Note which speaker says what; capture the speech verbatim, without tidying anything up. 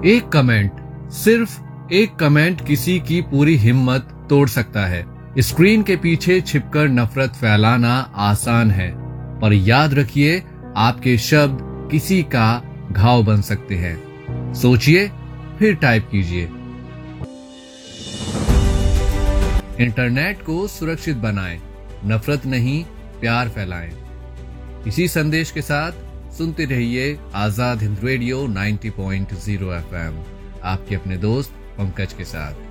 Speaker 1: एक कमेंट, सिर्फ एक कमेंट किसी की पूरी हिम्मत तोड़ सकता है। स्क्रीन के पीछे छिपकर नफरत फैलाना आसान है, पर याद रखिए आपके शब्द किसी का घाव बन सकते हैं। सोचिए फिर टाइप कीजिए। इंटरनेट को सुरक्षित बनाएं, नफरत नहीं प्यार फैलाएं। इसी संदेश के साथ सुनते रहिए आजाद हिंद रेडियो नब्बे पॉइंट शून्य एफ एम, आपके अपने दोस्त पंकज के साथ।